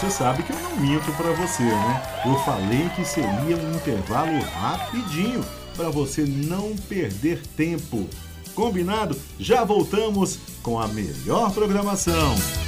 você sabe que eu não minto para você, né? Eu falei que seria um intervalo rapidinho para você não perder tempo. Combinado? Já voltamos com a melhor programação.